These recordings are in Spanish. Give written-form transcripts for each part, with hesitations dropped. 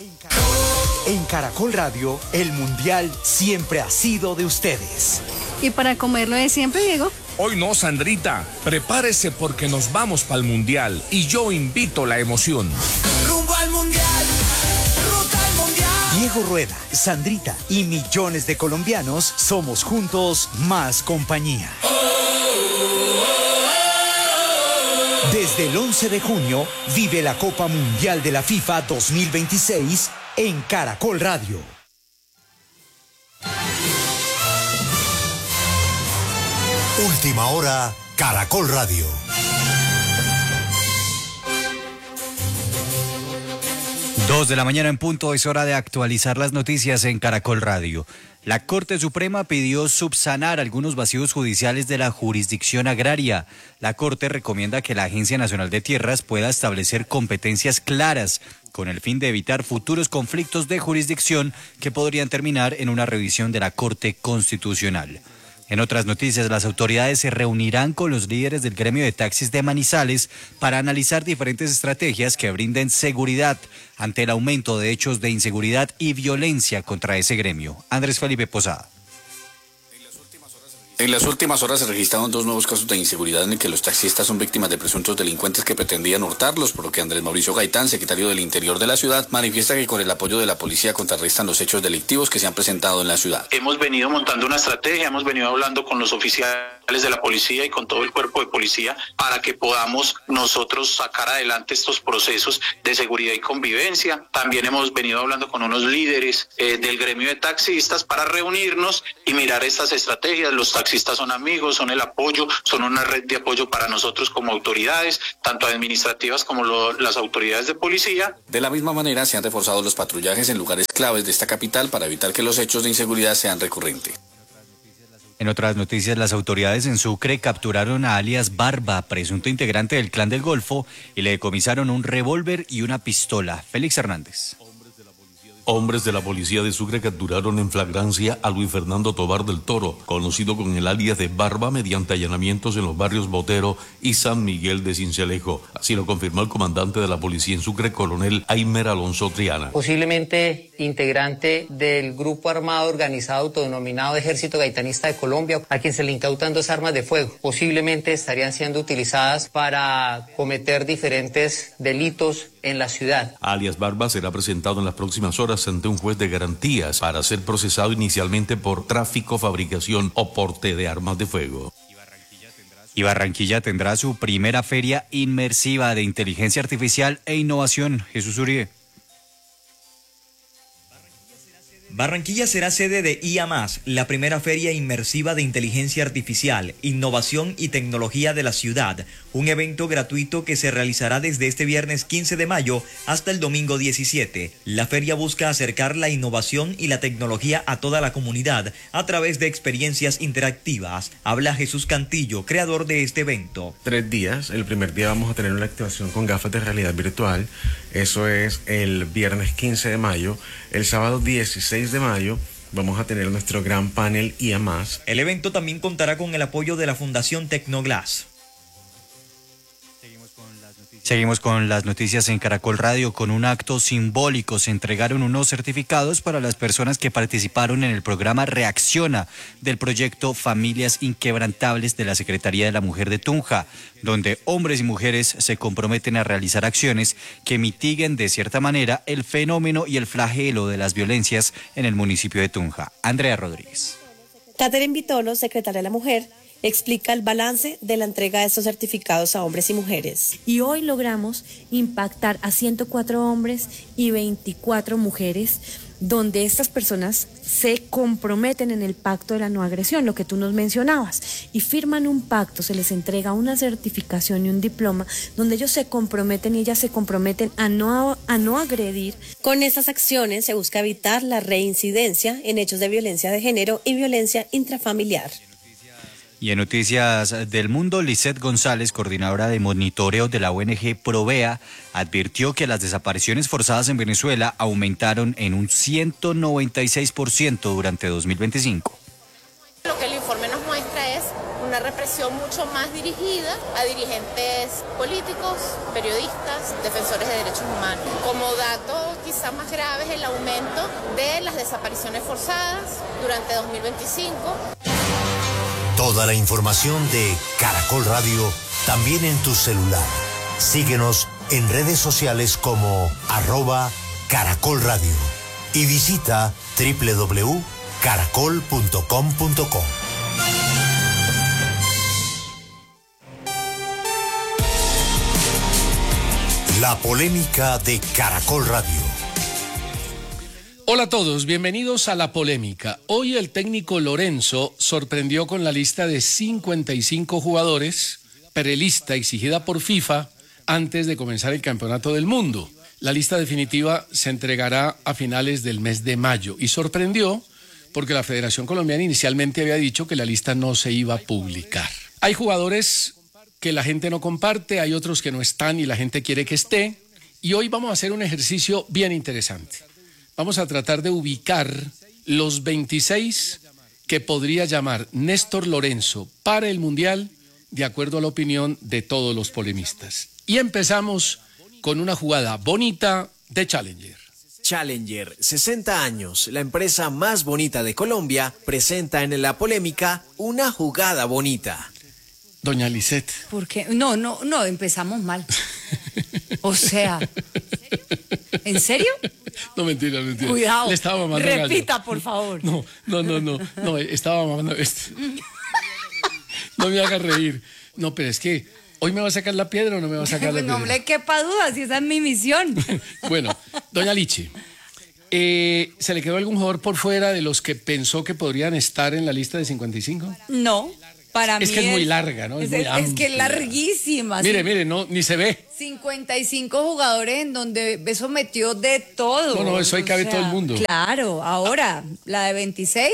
En Caracol Radio, el Mundial siempre ha sido de ustedes. ¿Y para comerlo de siempre, Diego? Hoy no, Sandrita. Prepárese porque nos vamos para el Mundial y yo invito la emoción. Rumbo al Mundial, ruta al Mundial. Diego Rueda, Sandrita y millones de colombianos somos juntos más compañía. Desde el 11 de junio, vive la Copa Mundial de la FIFA 2026 en Caracol Radio. Última hora, Caracol Radio. Dos de la mañana en punto, es hora de actualizar las noticias en Caracol Radio. La Corte Suprema pidió subsanar algunos vacíos judiciales de la jurisdicción agraria. La Corte recomienda que la Agencia Nacional de Tierras pueda establecer competencias claras con el fin de evitar futuros conflictos de jurisdicción que podrían terminar en una revisión de la Corte Constitucional. En otras noticias, las autoridades se reunirán con los líderes del gremio de taxis de Manizales para analizar diferentes estrategias que brinden seguridad ante el aumento de hechos de inseguridad y violencia contra ese gremio. Andrés Felipe Posada. En las últimas horas se registraron 2 nuevos casos de inseguridad en el que los taxistas son víctimas de presuntos delincuentes que pretendían hurtarlos, por lo que Andrés Mauricio Gaitán, secretario del Interior de la ciudad, manifiesta que con el apoyo de la policía contrarrestan los hechos delictivos que se han presentado en la ciudad. Hemos venido montando una estrategia, hemos venido hablando con los oficiales de la policía y con todo el cuerpo de policía para que podamos nosotros sacar adelante estos procesos de seguridad y convivencia. También hemos venido hablando con unos líderes del gremio de taxistas para reunirnos y mirar estas estrategias. Los taxistas son amigos, son el apoyo, son una red de apoyo para nosotros como autoridades, tanto administrativas como las autoridades de policía. De la misma manera, se han reforzado los patrullajes en lugares claves de esta capital para evitar que los hechos de inseguridad sean recurrentes. En otras noticias, las autoridades en Sucre capturaron a alias Barba, presunto integrante del Clan del Golfo, y le decomisaron un revólver y una pistola. Félix Hernández. Hombres de la policía de Sucre capturaron en flagrancia a Luis Fernando Tobar del Toro, conocido con el alias de Barba, mediante allanamientos en los barrios Botero y San Miguel de Cincelejo. Así lo confirmó el comandante de la policía en Sucre, coronel Aymer Alonso Triana. Posiblemente integrante del grupo armado organizado autodenominado Ejército Gaitanista de Colombia, a quien se le incautan 2 armas de fuego. Posiblemente estarían siendo utilizadas para cometer diferentes delitos en la ciudad. Alias Barba será presentado en las próximas horas ante un juez de garantías para ser procesado inicialmente por tráfico, fabricación o porte de armas de fuego. Y Barranquilla tendrá su primera feria inmersiva de inteligencia artificial e innovación. Jesús Uribe. Barranquilla será sede de IA+, la primera feria inmersiva de inteligencia artificial, innovación y tecnología de la ciudad, un evento gratuito que se realizará desde este viernes 15 de mayo hasta el domingo 17. La feria busca acercar la innovación y la tecnología a toda la comunidad a través de experiencias interactivas. Habla Jesús Cantillo, creador de este evento. 3 días, el primer día vamos a tener una activación con gafas de realidad virtual, eso es el viernes 15 de mayo, el sábado 16 de mayo vamos a tener nuestro gran panel IA+. El evento también contará con el apoyo de la Fundación Tecnoglass. Seguimos con las noticias en Caracol Radio. Con un acto simbólico se entregaron unos certificados para las personas que participaron en el programa Reacciona del proyecto Familias Inquebrantables de la Secretaría de la Mujer de Tunja, donde hombres y mujeres se comprometen a realizar acciones que mitiguen de cierta manera el fenómeno y el flagelo de las violencias en el municipio de Tunja. Andrea Rodríguez. Catherine Vitolo, secretaria de la Mujer, explica el balance de la entrega de estos certificados a hombres y mujeres. Y hoy logramos impactar a 104 hombres y 24 mujeres, donde estas personas se comprometen en el pacto de la no agresión, lo que tú nos mencionabas, y firman un pacto, se les entrega una certificación y un diploma, donde ellos se comprometen y ellas se comprometen a no agredir. Con estas acciones se busca evitar la reincidencia en hechos de violencia de género y violencia intrafamiliar. Y en noticias del mundo, Lisette González, coordinadora de monitoreo de la ONG Provea, advirtió que las desapariciones forzadas en Venezuela aumentaron en un 196% durante 2025. Lo que el informe nos muestra es una represión presión mucho más dirigida a dirigentes políticos, periodistas, defensores de derechos humanos. Como dato quizá más grave es el aumento de las desapariciones forzadas durante 2025. Toda la información de Caracol Radio también en tu celular. Síguenos en redes sociales como @Caracol Radio y visita www.caracol.com.co. La polémica de Caracol Radio. Hola a todos, bienvenidos a La Polémica. Hoy el técnico Lorenzo sorprendió con la lista de 55 jugadores, prelista exigida por FIFA antes de comenzar el Campeonato del Mundo. La lista definitiva se entregará a finales del mes de mayo y sorprendió porque la Federación Colombiana inicialmente había dicho que la lista no se iba a publicar. Hay jugadores que la gente no comparte, hay otros que no están y la gente quiere que esté, y hoy vamos a hacer un ejercicio bien interesante. Vamos a tratar de ubicar los 26 que podría llamar Néstor Lorenzo para el Mundial, de acuerdo a la opinión de todos los polemistas. Y empezamos con una jugada bonita de Challenger. Challenger, 60 años, la empresa más bonita de Colombia, presenta en La Polémica una jugada bonita. Doña Lisette. ¿Por qué? No, empezamos mal. O sea, ¿en serio? No, mentira. Cuidado, le estaba mamando repita, gallo. por favor. No, estaba mamando No me haga reír. No, pero es que, ¿hoy me va a sacar la piedra o no me va a sacar la piedra? No le quepa duda, si esa es mi misión. Bueno, doña Lichi, ¿se le quedó algún jugador por fuera de los que pensó que podrían estar en la lista de 55? No. Para mí es que es muy larga, ¿no? Es que es larguísima. Mire, no, ni se ve. 55 jugadores en donde eso metió de todo. No, eso ahí cabe todo el mundo. Claro, ahora, la de 26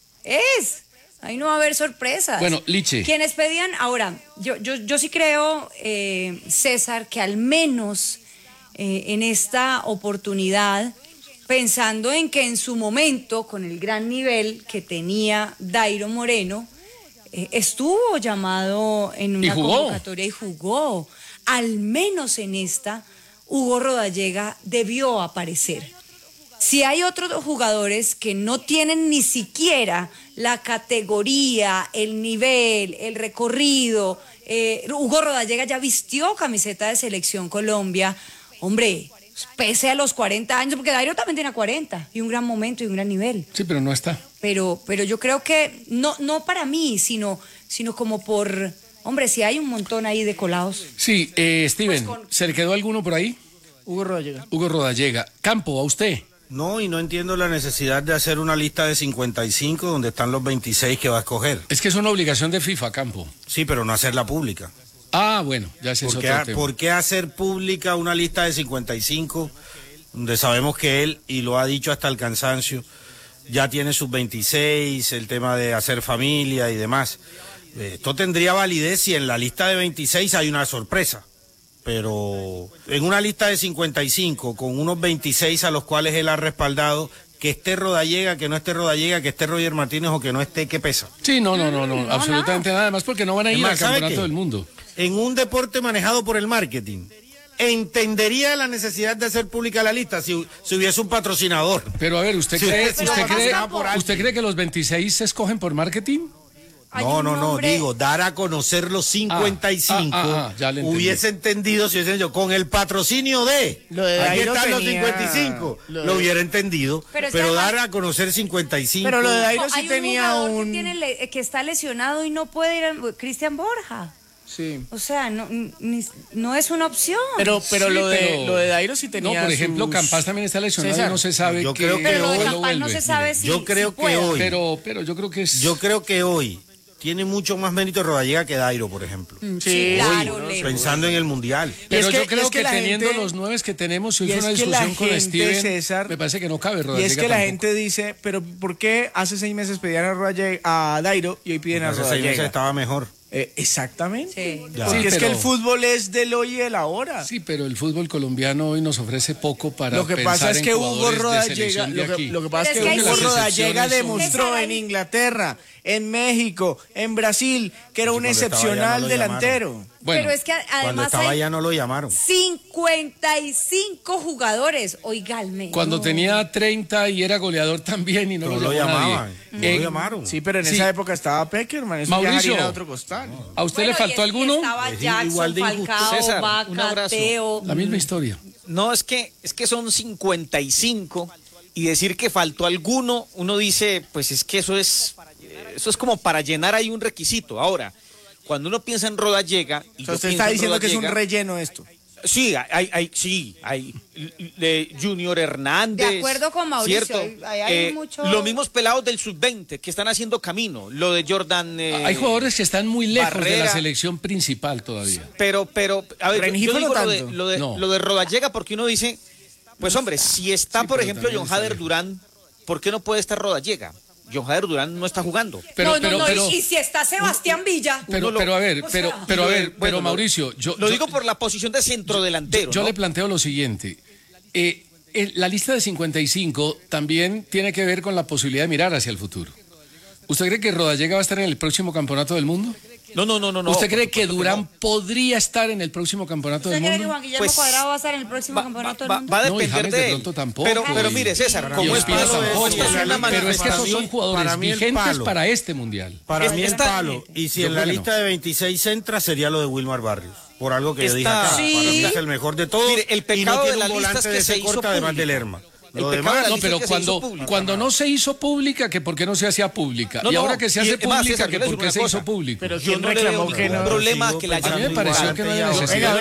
ahí no va a haber sorpresas. Bueno, Liche. Quienes pedían, ahora, yo sí creo, César, que al menos en esta oportunidad, pensando en que en su momento, con el gran nivel que tenía Dairo Moreno, estuvo llamado en una convocatoria y jugó. Al menos en esta, Hugo Rodallega debió aparecer. Si hay otros jugadores que no tienen ni siquiera la categoría, el nivel, el recorrido, Hugo Rodallega ya vistió camiseta de Selección Colombia, hombre, pese a los 40 años, porque Dairo también tiene 40, y un gran momento y un gran nivel. Sí, pero no está. Pero yo creo que, no para mí, sino como por, hombre, si hay un montón ahí de colados. Sí, Steven, ¿se le quedó alguno por ahí? Hugo Rodallega. Hugo Rodallega. Campo, ¿a usted? No, y no entiendo la necesidad de hacer una lista de 55 donde están los 26 que va a escoger. Es que es una obligación de FIFA, Campo. Sí, pero no hacerla pública. Ah, bueno, ya ese es otro tema. ¿Por qué hacer pública una lista de 55 donde sabemos que él, y lo ha dicho hasta el cansancio, ya tiene sus 26, el tema de hacer familia y demás? Esto tendría validez si en la lista de 26 hay una sorpresa, pero en una lista de 55 con unos 26 a los cuales él ha respaldado, que esté Rodallega, que no esté Rodallega, que esté Roger Martínez o que no esté, ¿qué pesa? Sí, no, absolutamente nada más, porque no van a ir al Campeonato del Mundo. En un deporte manejado por el marketing, entendería la necesidad de hacer pública la lista si hubiese un patrocinador. Pero a ver, ¿usted cree que los 26 se escogen por marketing? No, digo, dar a conocer los 55, hubiese entendido si hubiese dicho, con el patrocinio de, aquí están los 55, lo hubiera entendido, pero dar a conocer 55. Pero lo de Dairo sí tenía un... que está lesionado y no puede ir, Cristian Borja. Sí. O sea, no es una opción. Pero lo de Dairo sí tenía. No, por ejemplo, Campas también está lesionado, César, y no se sabe. Yo creo que lo de hoy Campas no se sabe si yo creo que hoy. Pero yo creo que es. Yo creo que hoy tiene mucho más mérito Rodallega que Dairo, por ejemplo. Sí, claro. Pensando en el Mundial. Pero yo creo que teniendo los 9 que tenemos, si es una discusión con Steven, César, me parece que no cabe Rodallega. Y es que la gente dice, pero ¿por qué hace 6 meses pedían a Dairo y hoy piden a Rodallega? Hace 6 meses estaba mejor. Exactamente. Sí. Porque Sí, es que pero- el fútbol es del hoy y del ahora. Sí, pero el fútbol colombiano hoy nos ofrece poco para Lo que pensar pasa es en que Hugo jugadores de Rodallega, selección de aquí. lo que pasa es Pero que es que Hugo hay sí. Rodallega Las excepciones demostró son- en Inglaterra, en México, en Brasil, que era un cuando estaba allá excepcional no lo delantero. Pero es que Cuando además estaba hay allá no lo llamaron. 55 jugadores, oigalme. Cuando tenía 30 y era goleador también y no lo llamaba nadie. Sí, pero en esa época estaba Peckerman, eso Mauricio, ya harina de otro costal. ¿A usted le faltó alguno? Estaba Jackson, Falcao, César, un Vaca, abrazo. Teo. La misma historia. No, es que son 55 y decir que faltó alguno, uno dice, pues es que eso es como para llenar ahí un requisito. Ahora, cuando uno piensa en Rodallega... O sea, usted está diciendo que es un relleno esto. Sí, hay Junior Hernández. De acuerdo con Mauricio, ¿cierto? hay mucho- Los mismos pelados del sub-20 que están haciendo camino. Lo de Jordan. Hay jugadores que están muy lejos de la Barrera. selección principal todavía. Pero, a ver, Rengifo yo digo no lo de, tanto. lo de, No. lo de Rodallega porque uno dice, pues hombre, si está, por pero ejemplo, también John está Hader Durán, ¿por qué no puede estar Rodallega? John Hader Durán no está jugando. Y si está Sebastián Villa. Pero a ver, pero Mauricio, lo digo por la posición de centrodelantero. Yo ¿no? le planteo lo siguiente. La lista de 55 también tiene que ver con la posibilidad de mirar hacia el futuro. ¿Usted cree que Rodallega va a estar en el próximo campeonato del mundo? No. ¿Usted cree que Durán podría estar en el próximo campeonato ¿Usted del cree que mundo? Juan Guillermo Cuadrado va a estar en el próximo campeonato del mundo? Va a No, y depender James de de él. pronto tampoco. Pero mire, César, Y como es Ospina palo, tampoco. esta es una Pero es que esos manifestación. son jugadores para mí el vigentes palo. para este mundial. Para mí el Está- palo. Y si Yo en la creo que lista de 26 entra, sería lo de Wilmar Barrios. Por algo que yo dije acá. Sí. Para mí es el mejor de todos. Mire, el y pecado no de tiene la un lista es volante que de se ese hizo corte además pública. del Lerma. Lo El demás, pecado de la No, lista pero es que se hizo pública. cuando no se hizo pública, que por qué no se hacía pública. No, y no, ahora que se y hace es más, pública, César, que yo le por digo qué una se hizo cosa. pública. Pero Yo ¿quién no le reclamó veo que ningún no? problema que la A mí me hayan pareció jugado. que no había necesidad.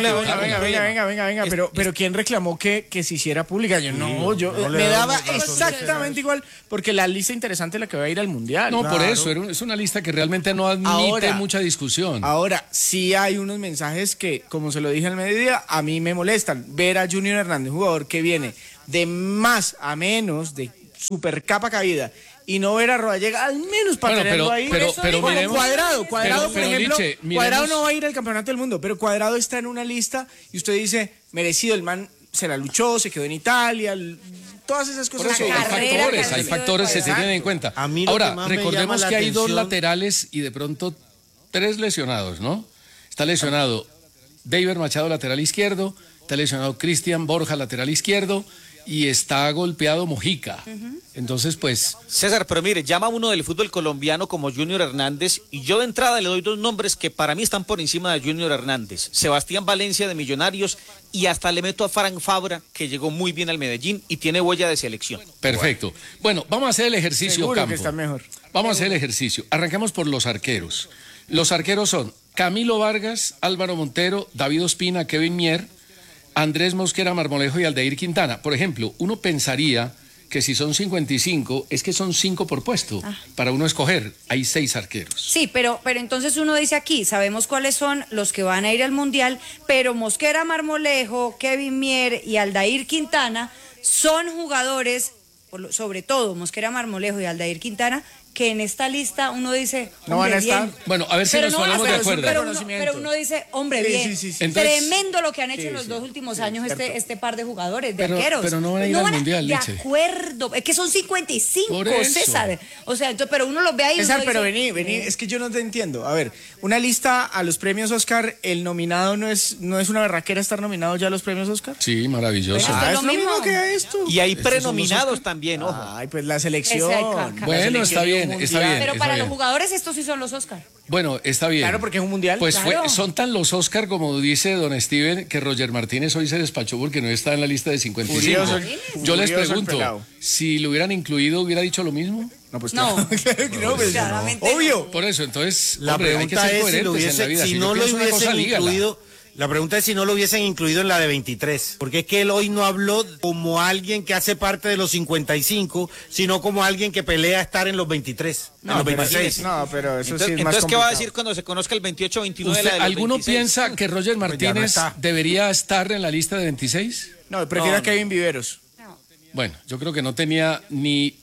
Venga, pero ¿quién reclamó que se hiciera pública? Yo no le me doy daba razón, exactamente igual, porque la lista interesante es la que va a ir al Mundial. No, por Claro. eso, es una lista que realmente no admite Ahora- mucha discusión. Ahora, sí hay unos mensajes que, como se lo dije al mediodía, a mí me molestan. Ver a Junior Hernández, jugador que viene de más a menos, de super capa caída, y no ver a Rodallega, al menos para Bueno, tenerlo pero- ahí. pero- pero Como miremos- Cuadrado, por pero, ejemplo, Liche, miremos- Cuadrado no va a ir al Campeonato del Mundo, pero Cuadrado está en una lista y usted dice, merecido, el man se la luchó, se quedó en Italia, todas esas Por cosas. eso, que- hay factores que se tienen en cuenta. A mí lo Ahora, que más me recordemos llama que la hay dos atención- laterales y de pronto 3 lesionados, ¿no? Está lesionado David Machado, lateral izquierdo, está lesionado Cristian Borja, lateral izquierdo, y está golpeado Mojica. Entonces, pues... César, pero mire, llama uno del fútbol colombiano como Junior Hernández y yo de entrada le doy dos nombres que para mí están por encima de Junior Hernández. Sebastián Valencia de Millonarios y hasta le meto a Frank Fabra, que llegó muy bien al Medellín y tiene huella de selección. Perfecto. Bueno, vamos a hacer el ejercicio, Seguro Campo. que está mejor. Vamos a hacer el ejercicio. Arrancamos por los arqueros. Los arqueros son Camilo Vargas, Álvaro Montero, David Ospina, Kevin Mier, Andrés Mosquera Marmolejo y Aldair Quintana. Por ejemplo, uno pensaría que si son 55, es que son 5 por puesto. Para uno escoger, hay 6 arqueros. Sí, pero entonces uno dice aquí, sabemos cuáles son los que van a ir al Mundial, pero Mosquera Marmolejo, Kevin Mier y Aldair Quintana son jugadores, sobre todo Mosquera Marmolejo y Aldair Quintana, que en esta lista uno dice, No van a hombre, bien. estar. Bueno, a ver si Pero nos no van a ponemos de estar, acuerdo. pero uno dice, hombre, Sí, bien. sí. Entonces- Tremendo lo que han hecho en los 2 últimos años este par de jugadores, de Pero- arqueros. pero no van a ir al Mundial, De Liche. acuerdo, es que son 55, Por eso. César. O sea, pero uno los ve ahí y César, uno pero dice, vení, es que yo no te entiendo. A ver, una lista a los premios Oscar, el nominado no es una berraquera estar nominado ya a los premios Oscar. Sí, maravilloso. Pero Es lo lo mismo. mismo que esto. Y hay Estos son los prenominados Oscar. también, ojo. Ay, pues la selección. Exacto. La Bueno, selección está y un bien, está mundial. bien. pero para los bien. jugadores estos sí son los Oscar. Bueno, está bien. Claro, porque es un mundial. Pues Claro. son tan los Oscar como dice don Steven que Roger Martínez hoy se despachó porque no está en la lista de 55. Furioso, Yo les furioso el pregunto, pelado. si lo hubieran incluido, ¿hubiera dicho lo mismo? No, pues No. claro que no, pues, Claramente obvio. Por eso, entonces, La hombre, hay que pregunta ser es si coherentes lo en la hubiese, vida. si yo no lo pienso una cosa, hubiesen dígala. incluido. La pregunta es si no lo hubiesen incluido en la de 23. Porque es que él hoy no habló como alguien que hace parte de los 55, sino como alguien que pelea estar en los 23, en los 26. No, pero eso Entonces, sí es más entonces, ¿qué va a complicado. decir cuando se conozca el 28-29 de ¿Usted, la de los ¿Alguno 26? piensa que Roger ya no Martínez está. debería estar en la lista de 26? No, prefiero a Kevin Viveros. Bueno, yo creo que no tenía ni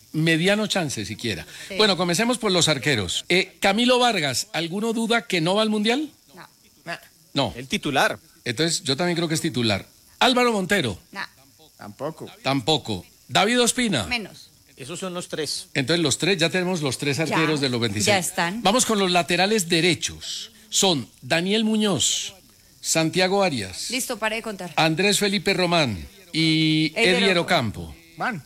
mediano chance siquiera. Sí. Bueno, comencemos por los arqueros. Camilo Vargas, ¿alguno duda que no va al Mundial? No. El titular. Entonces, yo también creo que es titular. Álvaro Montero. Tampoco. David Ospina. Menos. Esos son los tres. Entonces, los tres, ya tenemos los tres arqueros de los 26. Ya están. Vamos con los laterales derechos. Son Daniel Muñoz, Santiago Arias, Listo, pare de contar. Andrés Felipe Román y Eddie Ocampo. Van.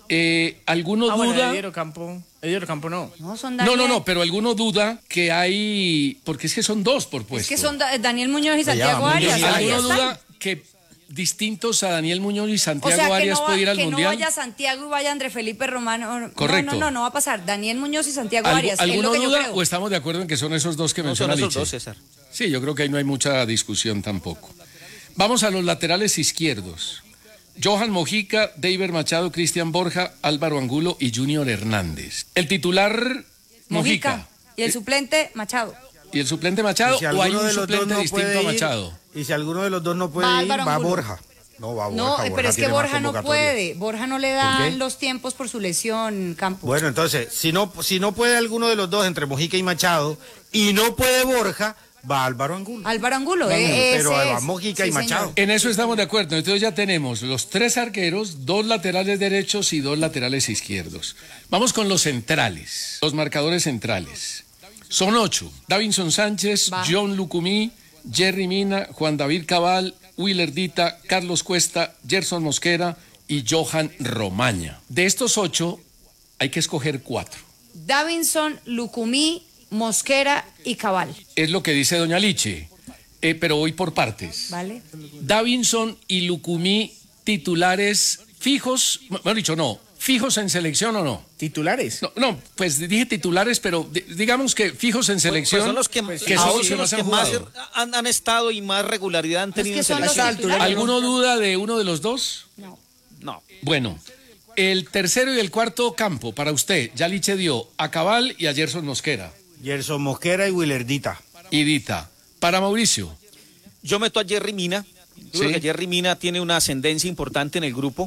¿Alguno duda? Bueno, Eddie Ocampo no. No, son Daniel. No, pero alguno duda que hay, porque es que son dos por puesto. Es que son Daniel Muñoz y Santiago Arias. ¿Alguno duda que distintos a Daniel Muñoz y Santiago O sea, Arias puede ir al que Mundial? no vaya Santiago y vaya Andrés Felipe Román. Correcto. No va a pasar. Daniel Muñoz y Santiago Arias. ¿Alguno es lo que duda yo creo. o estamos de acuerdo en que son esos dos que No, menciona son esos Liche? dos, César. Sí, yo creo que ahí no hay mucha discusión tampoco. Vamos a los laterales izquierdos. Johan Mojica, David Machado, Cristian Borja, Álvaro Angulo y Junior Hernández. El titular, Mojica. Y el suplente, Machado. ¿Y el suplente Machado si o hay alguno un de los dos suplente no distinto puede a ir, Machado? Y si alguno de los dos no puede ir, Álvaro va Angulo. Borja. No, va Borja. No, pero es que tiene más Borja no convocatorias. puede. Borja no le ¿Por dan qué? los tiempos por su lesión, Campos. Bueno, entonces, si no puede alguno de los dos entre Mojica y Machado, y no puede Borja, va Álvaro Angulo. Álvaro Angulo, pero ese va es. Mojica y Sí, Machado. señor. En eso estamos de acuerdo. Entonces ya tenemos los tres arqueros, dos laterales derechos y dos laterales izquierdos. Vamos con los centrales, los marcadores centrales. Son 8. Davinson Sánchez, John Lucumí, Jerry Mina, Juan David Cabal, Willer Dita, Carlos Cuesta, Gerson Mosquera y Johan Romaña. De estos 8 hay que escoger 4. Davinson, Lucumí, Mosquera y Cabal. Es lo que dice doña Liche, pero voy por partes. ¿Vale? Davinson y Lucumí titulares fijos, mejor dicho, no, fijos en selección o no. ¿Titulares? No, pues dije titulares, pero digamos que fijos en selección. Pues son los que, son son los que más han estado y más regularidad han tenido en selección. ¿Alguno duda de uno de los dos? No. Bueno, el tercero y el cuarto campo para usted, ya Liche dio a Cabal y a Gerson Mosquera. Gerson Mosquera y Willer Dita. Y Dita. Para Mauricio. Yo meto a Jerry Mina. Yo creo que Jerry Mina tiene una ascendencia importante en el grupo.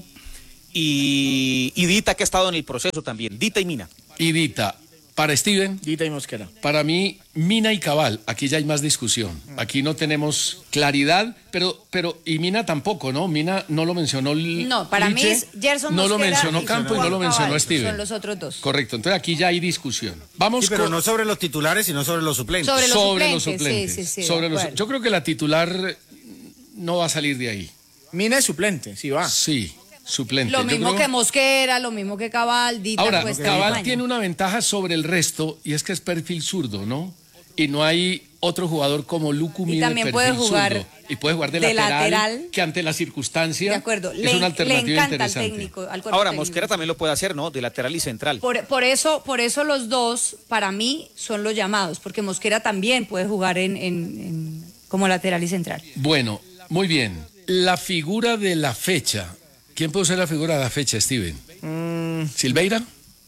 Y Dita, que ha estado en el proceso también. Dita y Mina. Y Dita. Para Steven. Dita y Mosquera. Para mí, Mina y Cabal. Aquí ya hay más discusión. Aquí no tenemos claridad, pero y Mina tampoco, ¿no? Mina no lo mencionó No, para Liche, mí es Gerson no Mosquera. lo mencionó Campo y no lo mencionó Cabal. Steven. Son los otros dos. Correcto, entonces aquí ya hay discusión. Vamos Sí, pero no sobre los titulares, sino sobre los suplentes. Sobre los suplentes, sí, Sobre de los- acuerdo. yo creo que la titular no va a salir de ahí. Mina es suplente, sí va. Sí, suplente. Lo Yo mismo creo- que Mosquera, lo mismo que Cabal, Dita, Ahora, Cuesta y Cabal Romaña. tiene una ventaja sobre el resto y es que es perfil zurdo, ¿no? Y no hay otro jugador como Lucumí Y de también perfil puede jugar zurdo. Y puede jugar de de lateral, lateral. que ante la circunstancia De acuerdo, es una alternativa le encanta interesante. al técnico, al cuerpo Ahora, técnico. Mosquera también lo puede hacer, ¿no? De lateral y central. Por eso los dos, para mí, son los llamados, porque Mosquera también puede jugar como lateral y central. Bueno, muy bien. La figura de la fecha. ¿Quién puede ser la figura de la fecha, Steven? ¿Silveira?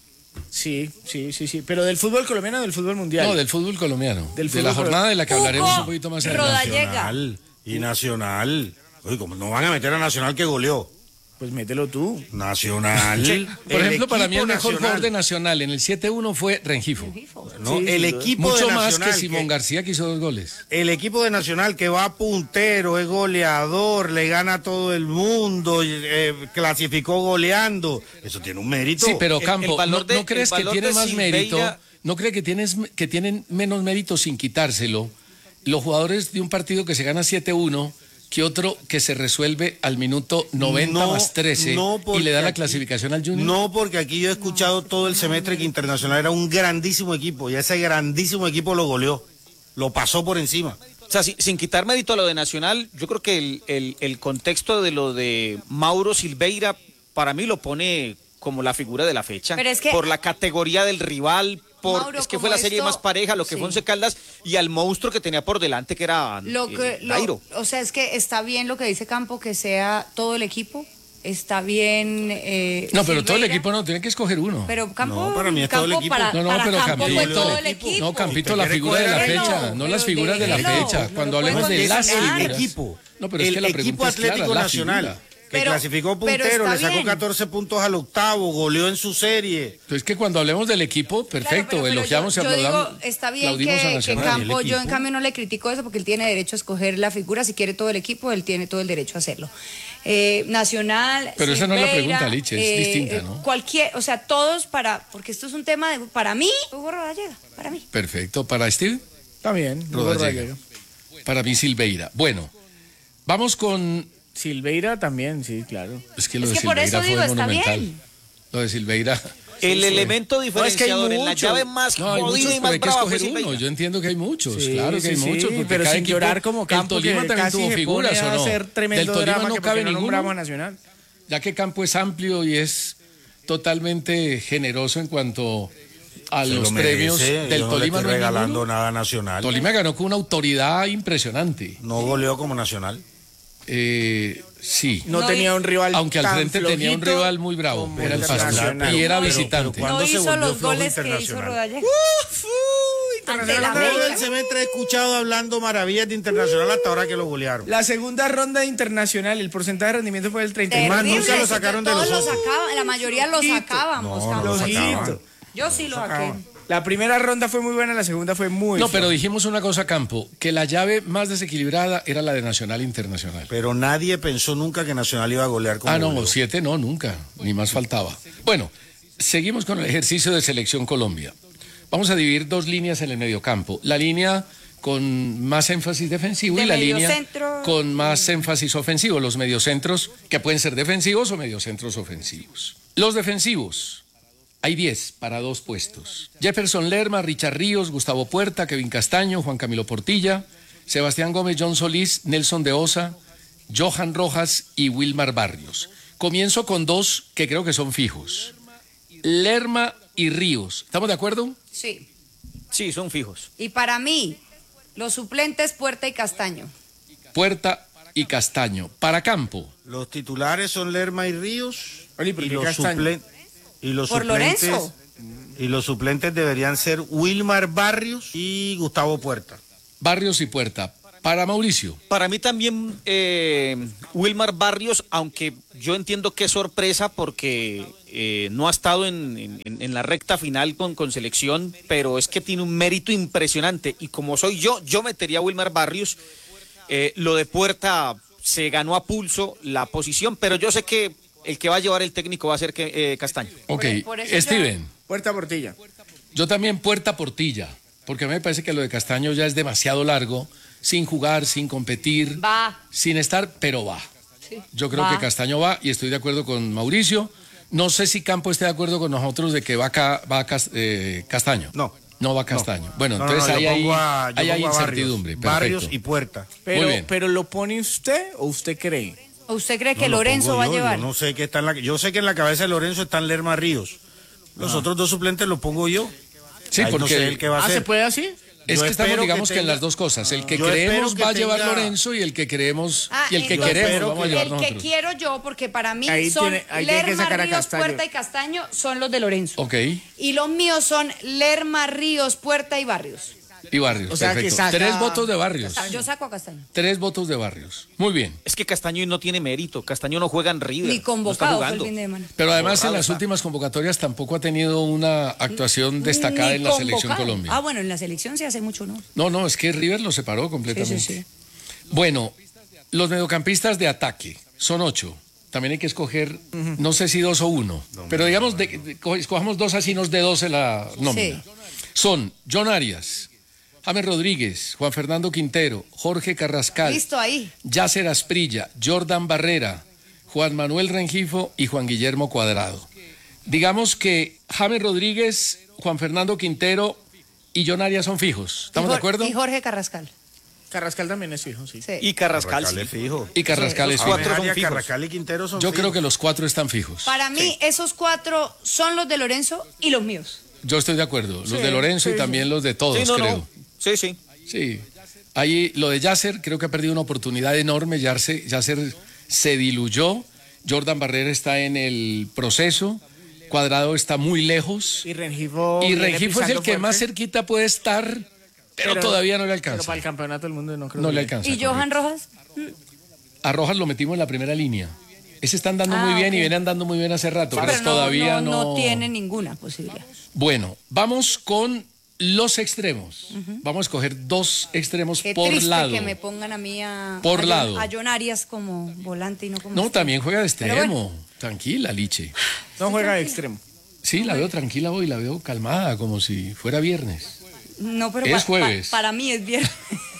Sí. Pero del fútbol colombiano o del fútbol mundial. No, del fútbol colombiano. Del de fútbol la jornada de la que hablaremos Hugo un poquito más adelante. Nacional. Y Nacional. Oye, como no van a meter a Nacional que goleó. Pues mételo tú. Nacional. Sí, por ejemplo, para mí el mejor Nacional. jugador de Nacional en el 7-1 fue Rengifo. No, Sí, el sí, equipo Mucho de más Nacional. que Simón García, que hizo 2 goles. El equipo de Nacional que va puntero, es goleador, le gana a todo el mundo, clasificó goleando. Eso tiene un mérito. Sí, pero Campo, valor ¿no crees que tiene más mérito? ¿No cree que tienen menos mérito sin quitárselo los jugadores de un partido que se gana 7-1 que otro que se resuelve al minuto 90 más 13 y le da la clasificación al Junior? No, porque aquí yo he escuchado todo el semestre que Internacional era un grandísimo equipo y ese grandísimo equipo lo goleó, lo pasó por encima. O sea, sin quitar mérito a lo de Nacional, yo creo que el contexto de lo de Mauro Silveira, para mí lo pone como la figura de la fecha. Pero es que- por la categoría del rival, Mauro, es que como fue la serie esto- más pareja, lo que sí. fue Once Caldas y al monstruo que tenía por delante, que era Nairo. O sea, es que está bien lo que dice Campo, que sea todo el equipo. Está bien. No, pero todo el Silveira, equipo no, tiene que escoger uno. Pero Campo, No, para mí es todo el Campo equipo. para, No, para pero Campo fue Campito. todo el equipo. No, Campito, la Usted figura de la quiere fecha, coger- no las pero figuras de la déjelo, fecha. no Cuando lo hablemos puede de las mencionar. figuras. El equipo. No, pero es que la el equipo pregunta es clara, Atlético la Nacional. figura. Que clasificó puntero, le sacó bien. 14 puntos al octavo, goleó en su serie. Entonces que cuando hablemos del equipo, perfecto, Pero elogiamos y yo aplaudamos. digo, está bien aplaudimos a que Nacional. Campo, yo en cambio no le critico eso porque él tiene derecho a escoger la figura, si quiere todo el equipo, él tiene todo el derecho a hacerlo. Nacional, Pero esa no es la Silveira, pregunta, Liche, es distinta, ¿no? O sea, todos porque esto es un tema de, para mí, Hugo Rodallega, para mí. Perfecto, ¿para Steve? También, Hugo Rodallega. Para mí Silveira. Bueno, vamos con... Silveira también, sí, claro. Es que lo Es de que por Silveira eso digo, fue está monumental. bien. Lo de Silveira... El elemento diferenciador en la llave más No, hay jodida muchos, y pero más hay que brava fue escoger uno. Silveira. Yo entiendo que hay muchos, Sí, claro que hay sí, muchos. Porque pero cada sin equipo, llorar como Campo, el Tolima que también casi tuvo se figuras, pone ¿o a no? hacer tremendo Del Tolima drama no que cabe porque no nombramos a ninguno, Nacional. ya que Campo es amplio y es totalmente generoso en cuanto a Se los lo merece, premios del yo Tolima. No le estoy no hay regalando ninguno. nada a Nacional. Tolima ganó con una autoridad impresionante. No goleó como Nacional. Sí. No tenía un rival aunque al tan frente tenía un flojito rival muy bravo, como era el Internacional. Pasto y era Pero visitante. ¿cuándo No se hizo volvió los flojo goles que hizo Internacional? Rodallega. Ante la Todo el América. semestre he escuchado hablando maravillas de Internacional hasta ahora que lo golearon. La segunda ronda de Internacional, el porcentaje de rendimiento fue del 39%. Más, Terrible, nunca lo sacaron de todos los lo ojos. sacaban, la mayoría lo sacábamos. No, no lo Campo. sacaban. Yo sí lo saqué. La primera ronda fue muy buena, la segunda fue muy No, floja. pero dijimos una cosa, Campo, que la llave más desequilibrada era la de Nacional Internacional. Pero nadie pensó nunca que Nacional iba a golear como No, goleó. 7 no, nunca, ni más faltaba. Bueno, seguimos con el ejercicio de Selección Colombia. Vamos a dividir dos líneas en el mediocampo. La línea con más énfasis defensivo De y la línea mediocentro. con más énfasis ofensivo. Los mediocentros que pueden ser defensivos o mediocentros ofensivos. Los defensivos. Hay 10 para 2 puestos. Jefferson Lerma, Richard Ríos, Gustavo Puerta, Kevin Castaño, Juan Camilo Portilla, Sebastián Gómez, John Solís, Nelson de Osa, Johan Rojas y Wilmar Barrios. Comienzo con 2 que creo que son fijos. Lerma y Ríos. ¿Estamos de acuerdo? Sí. Sí, son fijos. Y para mí, los suplentes Puerta y Castaño. Puerta y Castaño. Para Campo. Los titulares son Lerma y Ríos. Oli, ¿por y qué los Castaño? ¿Por Lorenzo? Y los suplentes deberían ser Wilmar Barrios y Gustavo Puerta. Barrios y Puerta. Para Mauricio. Para mí también Wilmar Barrios, aunque yo entiendo que es sorpresa porque no ha estado en la recta final con selección, pero es que tiene un mérito impresionante. Y como soy yo metería a Wilmar Barrios. Lo de Puerta se ganó a pulso la posición, pero yo sé que el que va a llevar el técnico va a ser Castaño. Ok, por eso Steven. Puerta Portilla. Yo también Puerta Portilla, porque a mí me parece que lo de Castaño ya es demasiado largo, sin jugar, sin competir, Va. sin estar, pero va. Sí. Yo creo Va. que Castaño va y estoy de acuerdo con Mauricio. No sé si Campo esté de acuerdo con nosotros de que va Castaño. No va Castaño. Bueno, No, entonces yo ahí pongo a incertidumbre. Barrios Perfecto. y Puerta. Muy bien. Pero ¿lo pone usted o usted cree? ¿O usted cree que No, lo Lorenzo pongo va a yo, llevar? Yo no sé qué está yo sé que en la cabeza de Lorenzo están Lerma Ríos. Los otros dos suplentes los pongo yo. Sí, Ahí porque no sé el que va a ¿se hacer. puede así? Es Yo que estamos, espero digamos que en tenga- las dos cosas. El que yo espero creemos que va a llevar tenga- Lorenzo y el que queremos y el que entonces, queremos vamos a llevar el que nosotros. quiero yo, porque para mí Ahí son tiene que Lerma, sacar a Ríos, Castaño. Puerta y Castaño son los de Lorenzo. Ok. Y los míos son Lerma, Ríos, Puerta y Barrios. Y Barrios, O sea, que perfecto. saca- 3 votos de Barrios. Yo saco a Castaño. 3 votos de Barrios. Muy bien. Es que Castaño no tiene mérito. Castaño no juega en River. Ni no convocado está fue el jugando. fin de semana. Pero además Borrado en las está. últimas convocatorias tampoco ha tenido una actuación destacada Ni en la selección convocado. Colombia. Ah, bueno, en la selección sí hace mucho, ¿no? No, es que River lo separó completamente. Sí. Bueno, los mediocampistas de ataque son 8. También hay que escoger, no sé si 2 o 1, pero digamos, escojamos 2 así nos de 12 la nómina. Sí. Son John Arias, James Rodríguez, Juan Fernando Quintero, Jorge Carrascal, Listo ahí. Yasser Asprilla, Jordan Barrera, Juan Manuel Rengifo y Juan Guillermo Cuadrado. Digamos que James Rodríguez, Juan Fernando Quintero y John Arias son fijos. ¿Estamos de acuerdo? Y Jorge Carrascal. Carrascal también es fijo, sí. Sí. Y Carrascal, sí. es fijo. Y Carrascal es Los fijo. cuatro son Arias, fijos. Carrascal y Quintero son Yo fijos. creo que los 4 están fijos. Para mí, esos 4 son los de Lorenzo y los míos. Yo estoy de acuerdo. Los Sí, de Lorenzo y sí, también los de todos, Sí, no, creo. no. Sí. Sí. Ahí lo de Yasser, creo que ha perdido una oportunidad enorme. Yasser se diluyó. Jordan Barrera está en el proceso. Cuadrado está muy lejos. Y Rengifo. Y viene Rengifo es el pisando que más fuerte, cerquita puede estar, pero todavía no le Pero alcanza. para el campeonato del mundo no creo. No que le alcanza. ¿Y Johan Rojas? A Rojas lo metimos en la primera línea. Ese está andando muy bien y viene andando muy bien hace rato, pero todavía no tiene ninguna posibilidad. Bueno, vamos con los extremos. Vamos a escoger 2 extremos Qué por triste lado. que me pongan a mí a John Arias como volante y no como extremo. También juega de extremo. Bueno. Tranquila, Liche. No juega de extremo. Sí, la veo tranquila hoy, la veo calmada, como si fuera viernes. No, pero es jueves. Para mí es viernes.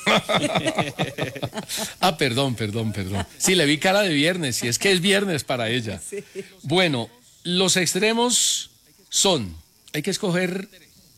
Perdón. Sí, le vi cara de viernes, y es que es viernes para ella. Sí. Bueno, los extremos son, hay que escoger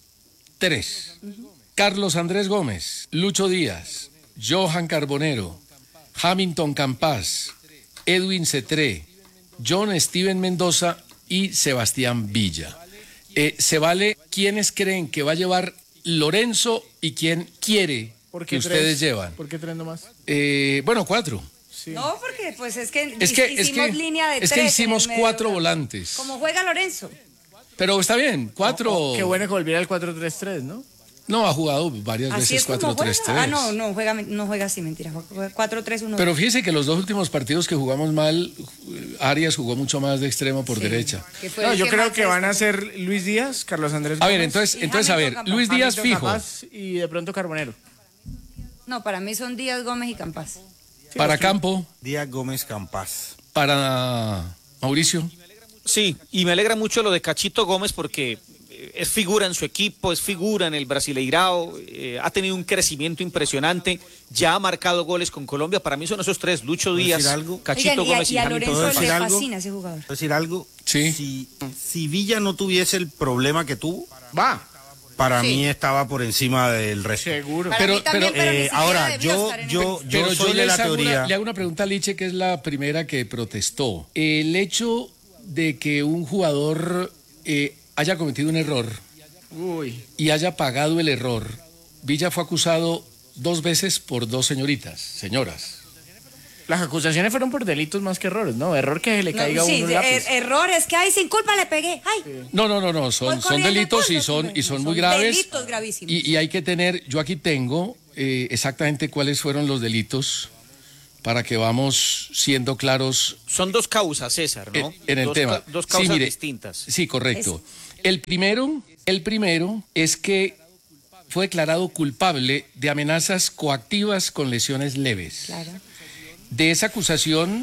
3. Carlos Andrés Gómez, Lucho Díaz, Johan Carbonero, Hamilton Campas, Edwin Cetré, John Steven Mendoza y Sebastián Villa. Se vale quiénes creen que va a llevar Lorenzo y quién quiere que ustedes llevan. ¿Por qué 3 nomás? 4. Sí. No, porque pues hicimos línea de 3. Es que hicimos 4 volantes. Como juega Lorenzo. Pero está bien, 4. Qué bueno que volviera al 4-3-3, ¿no? No, ha jugado varias veces 4-3-3. No juega así, mentira. Juega 4-3-1. Pero fíjese que los 2 últimos partidos que jugamos mal, Arias jugó mucho más de extremo por derecha. Yo creo que van a ser Luis Díaz, Carlos Andrés Gómez. A ver, entonces a ver, Luis Díaz Hamilton fijo. Campas y de pronto Carbonero. No, para mí son Díaz, Gómez y Campas. Para Campo. Díaz, Gómez, Campas. Para Mauricio. Sí, y me alegra mucho lo de Cachito Gómez porque es figura en su equipo, es figura en el Brasileirao, ha tenido un crecimiento impresionante, ya ha marcado goles con Colombia. Para mí son esos 3, Lucho Díaz, Cachito Gómez y a Lorenzo le fascina ese jugador. Decir algo, sí. Si Villa no tuviese el problema que tuvo, para mí estaba por encima del resto. Seguro. Pero ahora, yo soy de la teoría. Le hago una pregunta a Liche, que es la primera que protestó. El hecho de que un jugador haya cometido un error y haya pagado el error, Villa fue acusado 2 veces por 2 señoras. Las acusaciones fueron por delitos más que errores, ¿no? Error que le caiga a uno un lápiz. Errores que hay sin culpa le pegué. Ay. No, son delitos y son muy graves. Delitos gravísimos. Y hay que tener, yo aquí tengo exactamente cuáles fueron los delitos para que vamos siendo claros. Son 2 causas, César, ¿no? En el tema. 2 causas distintas. Sí, correcto. El primero es que fue declarado culpable de amenazas coactivas con lesiones leves. Claro. De esa acusación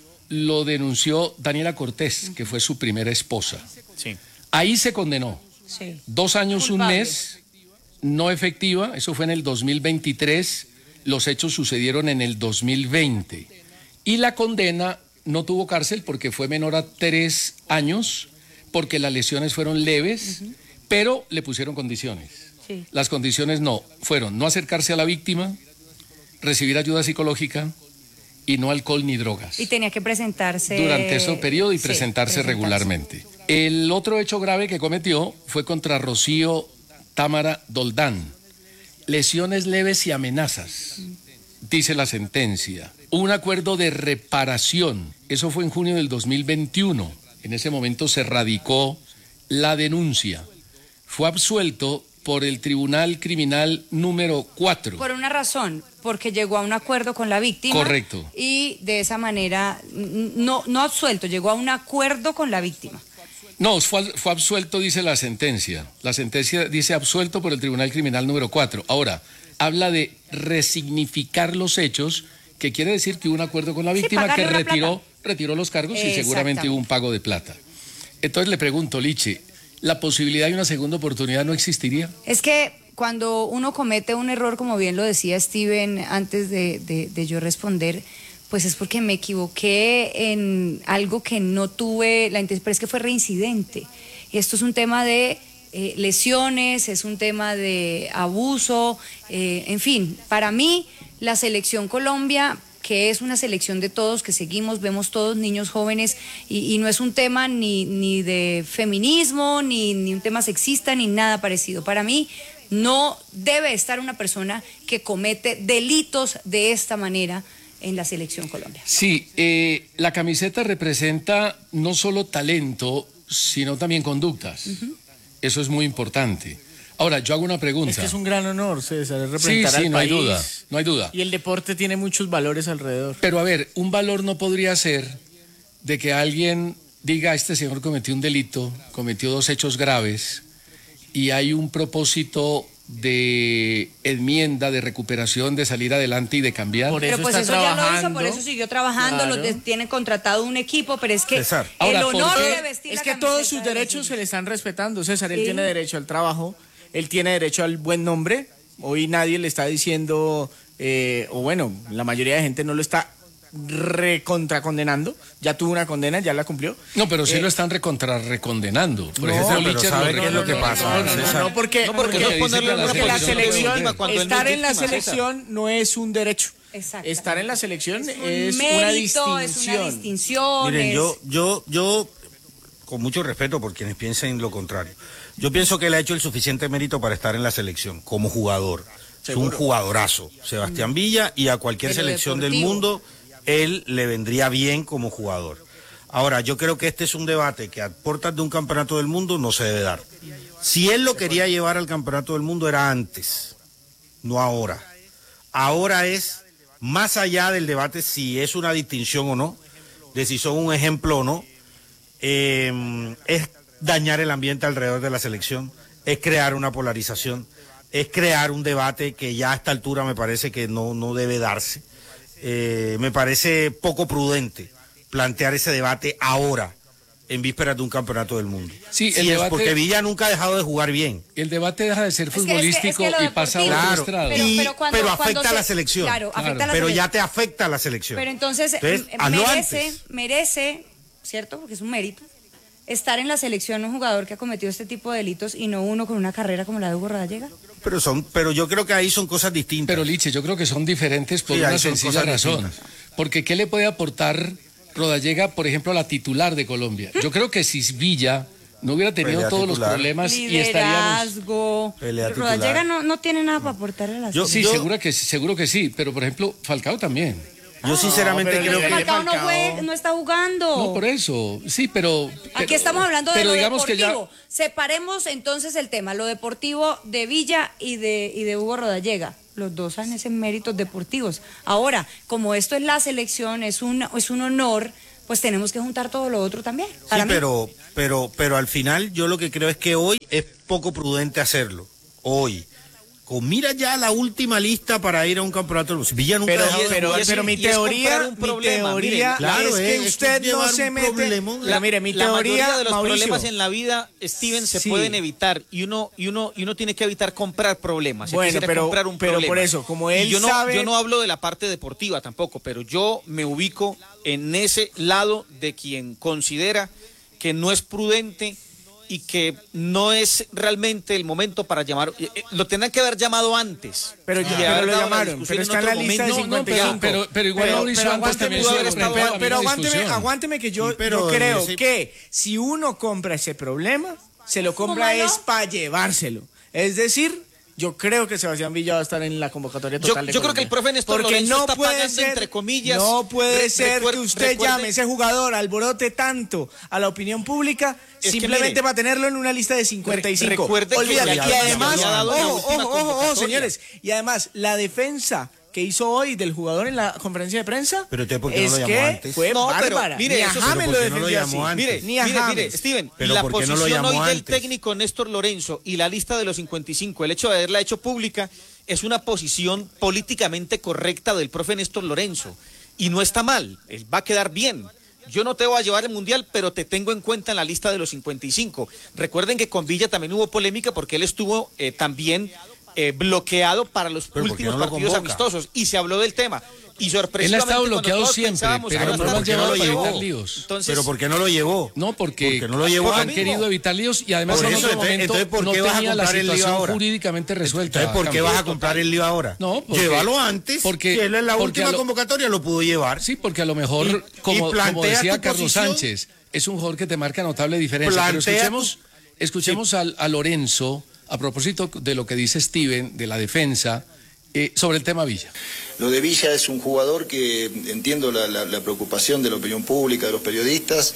lo denunció Daniela Cortés, que fue su primera esposa. Sí. Ahí se condenó. Sí. 2 años, culpable. 1 mes, no efectiva, eso fue en el 2023, los hechos sucedieron en el 2020. Y la condena no tuvo cárcel porque fue menor a 3 años, porque las lesiones fueron leves, pero le pusieron condiciones. Sí. Las condiciones fueron no acercarse a la víctima, recibir ayuda psicológica y no alcohol ni drogas. Y tenía que presentarse durante ese periodo y presentarse regularmente. El otro hecho grave que cometió fue contra Rocío Támara Doldán. Lesiones leves y amenazas, dice la sentencia. Un acuerdo de reparación, eso fue en junio del 2021. En ese momento se radicó la denuncia. Fue absuelto por el Tribunal Criminal número 4. Por una razón, porque llegó a un acuerdo con la víctima. Correcto. Y de esa manera, no absuelto, llegó a un acuerdo con la víctima. No, fue absuelto, dice la sentencia. La sentencia dice absuelto por el Tribunal Criminal número 4. Ahora, habla de resignificar los hechos, que quiere decir que hubo un acuerdo con la víctima que retiró los cargos y seguramente hubo un pago de plata. Entonces le pregunto, Liche, ¿la posibilidad de una segunda oportunidad no existiría? Es que cuando uno comete un error, como bien lo decía Steven antes de yo responder, pues es porque me equivoqué en algo que no tuve la intención, pero es que fue reincidente. Esto es un tema de lesiones, es un tema de abuso, en fin, para mí la selección Colombia, que es una selección de todos, que seguimos, vemos todos niños jóvenes, y no es un tema ni de feminismo, ni un tema sexista, ni nada parecido. Para mí no debe estar una persona que comete delitos de esta manera en la selección Colombia. Sí, la camiseta representa no solo talento, sino también conductas. Eso es muy importante. Ahora, yo hago una pregunta. Es que es un gran honor, César, representar al no país. No hay duda. Y el deporte tiene muchos valores alrededor. Pero a ver, un valor no podría ser de que alguien diga, este señor cometió un delito, cometió 2 hechos graves, y hay un propósito de enmienda, de recuperación, de salir adelante y de cambiar. Pero pues eso ya lo hizo, por eso siguió trabajando, claro. Tienen contratado un equipo, pero es que César. el Ahora, honor de vestir es la que camiseta todos sus derechos se le están respetando, César. Sí. Él tiene derecho al trabajo, él tiene derecho al buen nombre. Hoy nadie le está diciendo, o bueno, la mayoría de gente no lo está recontracondenando. Ya tuvo una condena, ya la cumplió. No, pero sí lo están recondenando. Por no, ejemplo, pero ¿sabe qué es lo que pasa? No, porque la selección, estar en la selección no es un derecho. Exacto. Estar en la selección es una mérito, distinción. es una distinción. Miren, yo con mucho respeto por quienes piensen lo contrario, yo pienso que él ha hecho el suficiente mérito para estar en la selección como jugador. Seguro. Es un jugadorazo, Sebastián Villa, y a cualquier selección del mundo él le vendría bien como jugador. Ahora, yo creo que este es un debate que a puertas de un campeonato del mundo no se debe dar. Si él lo quería llevar al campeonato del mundo era antes, no ahora. Ahora es más allá del debate si es una distinción o no, de si son un ejemplo o no, es dañar el ambiente alrededor de la selección, es crear una polarización, es crear un debate que ya a esta altura me parece que no debe darse. Me parece poco prudente plantear ese debate ahora, en vísperas de un campeonato del mundo. Sí, el debate, porque Villa nunca ha dejado de jugar bien. El debate deja de ser futbolístico y pasa a otro estrado. Pero afecta a la selección. Claro, afecta a la pero selección. ya te afecta a la selección. Pero entonces merece, ¿cierto? Porque es un mérito, estar en la selección un jugador que ha cometido este tipo de delitos y no uno con una carrera como la de Hugo Rodallega. Pero yo creo que ahí son cosas distintas. Pero Liche, yo creo que son diferentes por una sencilla razón. Porque ¿qué le puede aportar Rodallega, por ejemplo, a la titular de Colombia? Yo creo que si Villa no hubiera tenido todos los problemas y estaríamos... Rodallega no tiene nada para aportarle a la selección. Seguro que sí, pero por ejemplo, Falcao también. Yo sinceramente creo que Falcao no está jugando. No, por eso, sí, pero aquí estamos hablando de lo digamos deportivo. Que ya... Separemos entonces el tema, lo deportivo de Villa y de Hugo Rodallega. Los dos han ese méritos deportivos. Ahora, como esto es la selección, es un honor, pues tenemos que juntar todo lo otro también. Sí, pero al final yo lo que creo es que hoy es poco prudente hacerlo. Hoy. Mira ya la última lista para ir a un campeonato. Villa nunca pero mi teoría claro, es que usted no se mete. Mi teoría, mayoría de los Mauricio, problemas en la vida, Steven, se pueden evitar y uno tiene que evitar comprar problemas. Bueno, pero por eso, como él yo sabe, no hablo de la parte deportiva tampoco, pero yo me ubico en ese lado de quien considera que no es prudente y que no es realmente el momento para llamar, lo tendrán que haber llamado antes. Pero lo llamaron, pero está en la lista de 55. Pero igual Mauricio antes también pero aguánteme que yo creo que si uno compra ese problema, se lo compra es para llevárselo. Es decir, yo creo que Sebastián Villa va a estar en la convocatoria total de Colombia. Yo creo que el profe Néstor Lorenzo está pagando, entre comillas... No puede ser que usted llame a ese jugador, alborote tanto a la opinión pública, simplemente para tenerlo en una lista de 55. Olvídate. Y además, ojo, señores, y además, la defensa que hizo hoy del jugador en la conferencia de prensa, pero ¿por qué no lo llamó antes? Fue bárbara. Mire, ni a James lo defendió así. Mire, Steven, la posición hoy del técnico Néstor Lorenzo y la lista de los 55, el hecho de haberla hecho pública, es una posición políticamente correcta del profe Néstor Lorenzo. Y no está mal, él va a quedar bien. Yo no te voy a llevar el Mundial, pero te tengo en cuenta en la lista de los 55. Recuerden que con Villa también hubo polémica porque él estuvo también... bloqueado para los últimos partidos amistosos y se habló del tema y sorpresivamente él ha estado bloqueado siempre, pero no lo han llevado para evitar líos. Entonces, pero ¿por qué no lo llevó? No, porque no lo llevó han querido evitar líos y además en otro momento no tenía la situación jurídicamente resuelta. Entonces, ¿por qué vas a comprar el lío ahora? No, llévalo antes, porque él en la última convocatoria lo pudo llevar. Sí, porque a lo mejor, como decía Carlos Sánchez, es un jugador que te marca notable diferencia. Pero escuchemos a Lorenzo, a propósito de lo que dice Steven, de la defensa, sobre el tema Villa. Lo de Villa es un jugador que entiendo la preocupación de la opinión pública, de los periodistas,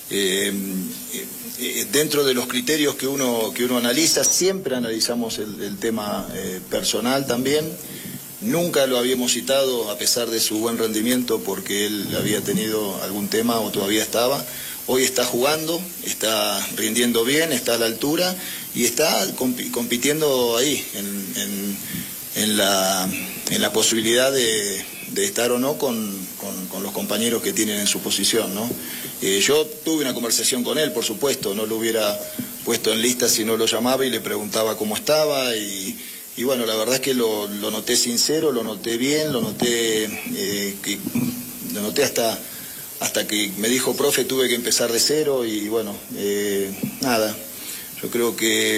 dentro de los criterios que uno analiza, siempre analizamos el tema personal también. Nunca lo habíamos citado a pesar de su buen rendimiento porque él había tenido algún tema o todavía estaba. Hoy está jugando, está rindiendo bien, está a la altura y está compitiendo ahí en la posibilidad de estar o no con los compañeros que tienen en su posición, ¿no? Yo tuve una conversación con él, por supuesto, no lo hubiera puesto en lista si no lo llamaba y le preguntaba cómo estaba y bueno, la verdad es que lo noté sincero, lo noté bien, lo noté hasta que me dijo, profe, tuve que empezar de cero y bueno, nada, yo creo que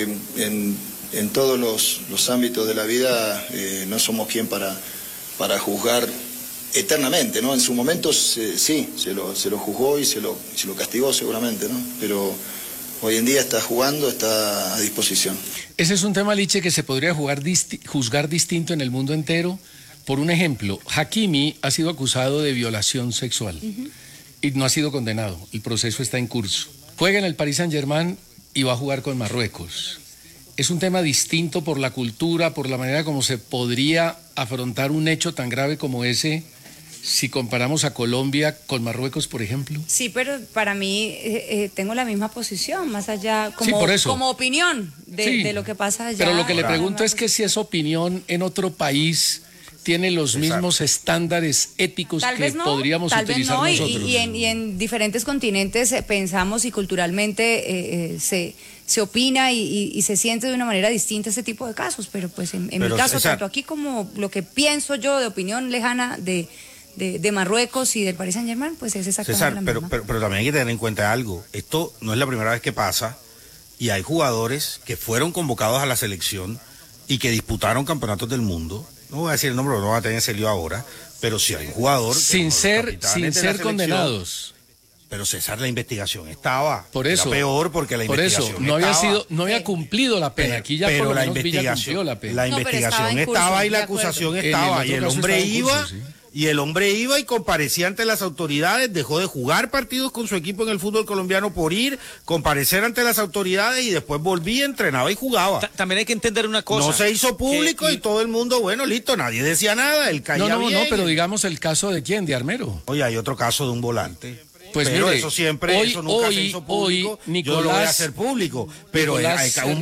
en todos los ámbitos de la vida no somos quien para juzgar eternamente, ¿no? En su momento sí, se lo juzgó y se lo castigó seguramente, ¿no? Pero hoy en día está jugando, está a disposición. Ese es un tema, Liche, que se podría juzgar distinto en el mundo entero. Por un ejemplo, Hakimi ha sido acusado de violación sexual y no ha sido condenado. El proceso está en curso. Juega en el Paris Saint-Germain y va a jugar con Marruecos. Es un tema distinto por la cultura, por la manera como se podría afrontar un hecho tan grave como ese si comparamos a Colombia con Marruecos, por ejemplo. Sí, pero para mí tengo la misma posición, más allá, como, sí, por eso. Como opinión de lo que pasa allá. Pero lo que le pregunto es que si esa opinión en otro país tiene los mismos estándares éticos que podríamos utilizar nosotros. Y en diferentes continentes pensamos y culturalmente se opina y se siente de una manera distinta ese tipo de casos, pero pues en mi caso, César, tanto aquí como lo que pienso yo de opinión lejana de Marruecos y del Paris Saint-Germain, pues es exactamente César, la misma. pero también hay que tener en cuenta algo. Esto no es la primera vez que pasa y hay jugadores que fueron convocados a la selección y que disputaron campeonatos del mundo. No voy a decir el nombre, no va a tener ese lío ahora, pero si hay un jugador... Sin ser condenados. Pero César, la investigación estaba. Por eso. Era peor porque la investigación no había cumplido la pena. Aquí ya por lo menos Villa cumplió la pena. La investigación estaba y la acusación estaba. Y el hombre iba... Y el hombre iba y comparecía ante las autoridades, dejó de jugar partidos con su equipo en el fútbol colombiano por ir, comparecer ante las autoridades y después volvía, entrenaba y jugaba. También hay que entender una cosa. No se hizo público y todo el mundo, bueno, listo, nadie decía nada, él caía bien. No, pero digamos el caso de ¿quién? De Armero. Oye, hay otro caso de un volante. Pues pero mire, eso siempre, eso nunca se hizo público. Nicolás, yo lo voy a hacer público. Pero hay un